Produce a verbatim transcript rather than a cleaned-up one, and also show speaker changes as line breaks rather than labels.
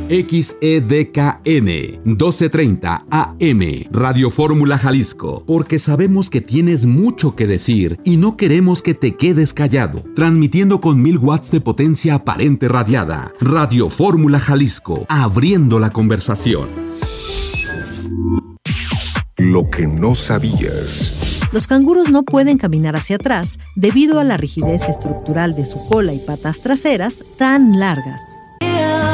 X E D K N, doce treinta A M, Radio Fórmula Jalisco, porque sabemos que tienes mucho que decir y no queremos que te quedes callado. Transmitiendo con mil watts de potencia aparente radiada. Radio Fórmula Jalisco, abriendo la conversación.
Lo que no sabías.
Los canguros no pueden caminar hacia atrás debido a la rigidez estructural de su cola y patas traseras tan largas.